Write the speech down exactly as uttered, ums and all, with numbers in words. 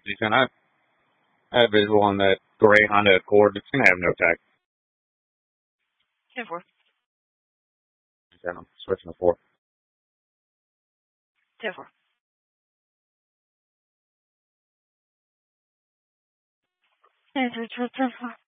ten. I, I have visual on that gray Honda Accord. It's going to have no tech. ten four. ten, I'm switching to four. ten four. ten three. ten four.